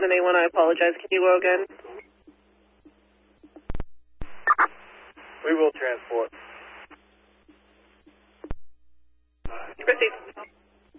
A1, I apologize. Can you go again? We will transport. Proceed.